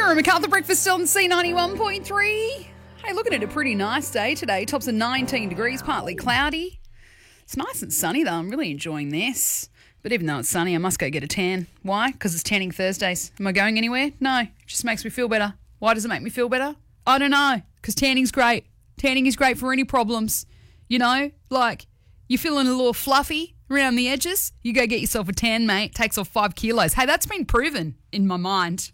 Kira MacArthur breakfast still on C91.3. Hey, looking at a pretty nice day today. Tops of 19 degrees, partly cloudy. It's nice and sunny though. I'm really enjoying this. But even though it's sunny, I must go get a tan. Why? Because it's tanning Thursdays. Am I going anywhere? No. It just makes me feel better. Why does it make me feel better? I don't know. Because tanning's great. Tanning is great for any problems. You know, like you're feeling a little fluffy around the edges. You go get yourself a tan, mate. Takes off 5 kilos. Hey, that's been proven in my mind.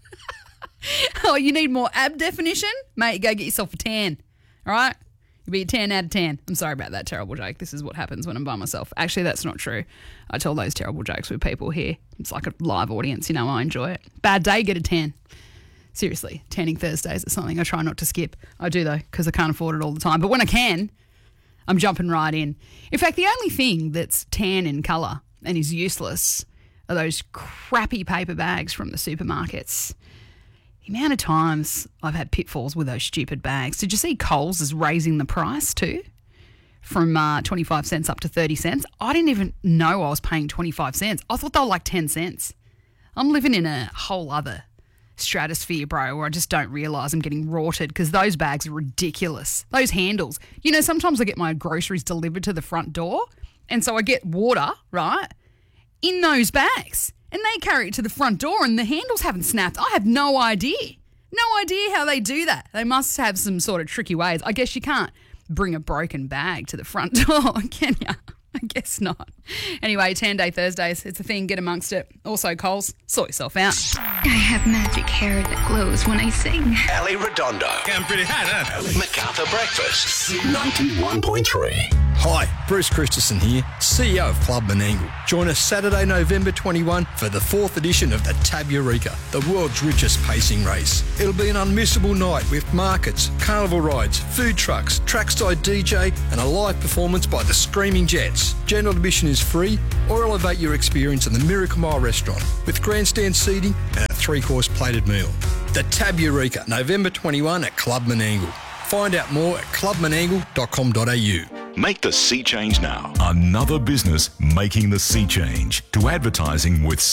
Oh, you need more ab definition? Mate, go get yourself a tan. All right? You'll be a 10 out of 10. I'm sorry about that terrible joke. This is what happens when I'm by myself. Actually, that's not true. I tell those terrible jokes with people here. It's like a live audience. You know, I enjoy it. Bad day, get a tan. Seriously, tanning Thursdays is something I try not to skip. I do, though, because I can't afford it all the time. But when I can, I'm jumping right in. In fact, the only thing that's tan in colour and is useless are those crappy paper bags from the supermarkets. The amount of times I've had pitfalls with those stupid bags. Did you see Coles is raising the price too? From 25 cents up to 30 cents. I didn't even know I was paying 25 cents. I thought they were like 10 cents. I'm living in a whole other stratosphere, bro, where I just don't realise I'm getting rorted because those bags are ridiculous. Those handles. You know, sometimes I get my groceries delivered to the front door and so I get water, right, in those bags. And they carry it to the front door and the handles haven't snapped. I have no idea. No idea how they do that. They must have some sort of tricky ways. I guess you can't bring a broken bag to the front door, can you? I guess not. Anyway, 10-day Thursdays. It's a thing. Get amongst it. Also, Coles, sort yourself out. I have magic hair that glows when I sing. Ali Redondo. Getting pretty hot, huh? MacArthur Breakfast. 91.3. Hi, Bruce Christensen here, CEO of Club Menangle. Join us Saturday, November 21 for the 4th edition of the Tab Eureka, the world's richest pacing race. It'll be an unmissable night with markets, carnival rides, food trucks, trackside DJ and a live performance by the Screaming Jets. General admission is free or elevate your experience in the Miracle Mile restaurant with grandstand seating and a 3-course plated meal. The Tab Eureka, November 21 at Club Menangle. Find out more at clubmenangle.com.au. Make the sea change now. Another business making the sea change to advertising with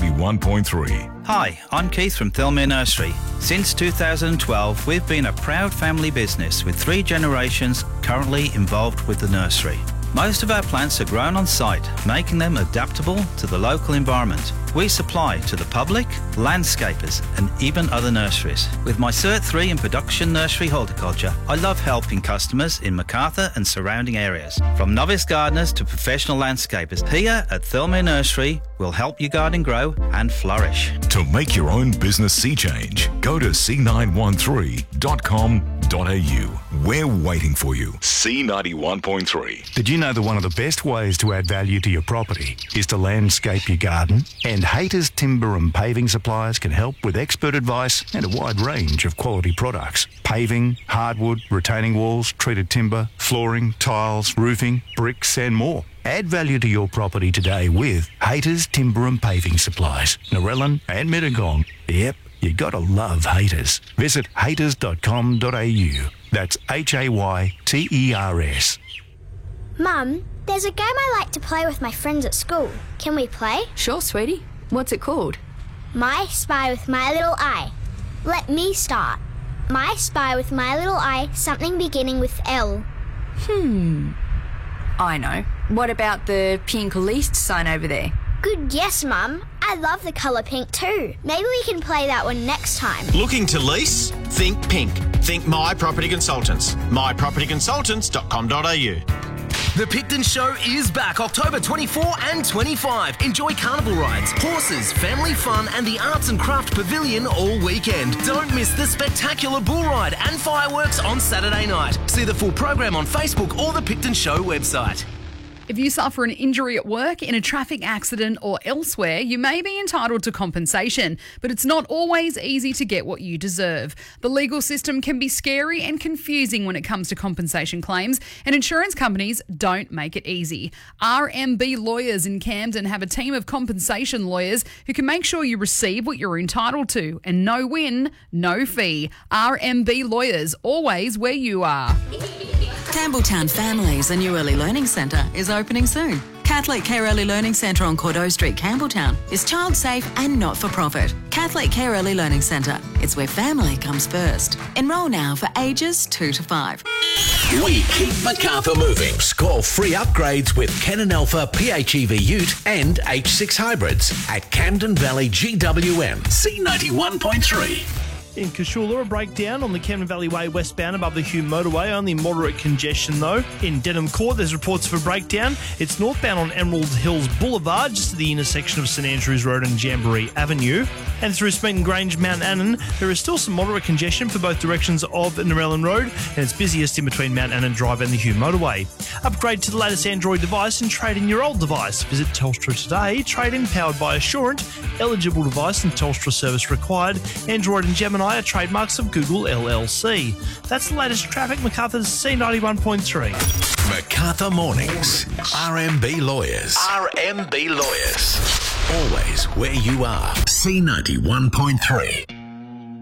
C91.3. Hi, I'm Keith from Thelmere Nursery. Since 2012, we've been a proud family business with 3 generations currently involved with the nursery. Most of our plants are grown on site, making them adaptable to the local environment. We supply to the public, landscapers and even other nurseries. With my Cert 3 in production nursery horticulture, I love helping customers in MacArthur and surrounding areas. From novice gardeners to professional landscapers, here at Thelmere Nursery, we'll help your garden grow and flourish. To make your own business sea change, go to c913.com.au. We're waiting for you. C91.3. Did you know that one of the best ways to add value to your property is to landscape your garden? And Haters Timber and Paving Suppliers can help with expert advice and a wide range of quality products. Paving, hardwood, retaining walls, treated timber, flooring, tiles, roofing, bricks and more. Add value to your property today with Haters Timber and Paving Supplies, Narellan and Mittagong. Yep, you gotta love Haters. Visit haters.com.au. That's HAYTERS. Mum, there's a game I like to play with my friends at school. Can we play? Sure, sweetie. What's it called? My Spy with My Little Eye. Let me start. My Spy with My Little Eye, something beginning with L. I know. What about the pink leased sign over there? Good guess, Mum. I love the colour pink too. Maybe we can play that one next time. Looking to lease? Think pink. Think My Property Consultants. mypropertyconsultants.com.au. The Picton Show is back October 24 and 25. Enjoy carnival rides, horses, family fun and the Arts and Craft Pavilion all weekend. Don't miss the spectacular bull ride and fireworks on Saturday night. See the full program on Facebook or the Picton Show website. If you suffer an injury at work, in a traffic accident or elsewhere, you may be entitled to compensation, but it's not always easy to get what you deserve. The legal system can be scary and confusing when it comes to compensation claims, and insurance companies don't make it easy. RMB Lawyers in Camden have a team of compensation lawyers who can make sure you receive what you're entitled to, and no win, no fee. RMB Lawyers, always where you are. Campbelltown Families, a new early learning centre, is opening soon. Catholic Care Early Learning Centre on Cordeaux Street, Campbelltown is child safe and not for profit. Catholic Care Early Learning Centre. It's where family comes first. Enrol now for ages 2 to 5. We keep Macarthur moving. Score free upgrades with Canon Alpha PHEV Ute and H6 hybrids at Camden Valley GWM. C91.3. In Cashula, a breakdown on the Camden Valley Way westbound above the Hume motorway. Only moderate congestion though. In Denham Court, there's reports of a breakdown. It's northbound on Emerald Hills Boulevard, just at the intersection of St Andrews Road and Jamboree Avenue. And through Smeaton Grange, Mount Annan, there is still some moderate congestion for both directions of Narellan Road, and it's busiest in between Mount Annan Drive and the Hume motorway. Upgrade to the latest Android device and trade in your old device. Visit Telstra today. Trade-in powered by Assurant. Eligible device and Telstra service required. Android and Gemini are trademarks of Google LLC. That's the latest traffic. Macarthur's C91.3. Macarthur Mornings. RMB Lawyers. RMB Lawyers. Always where you are. C91.3.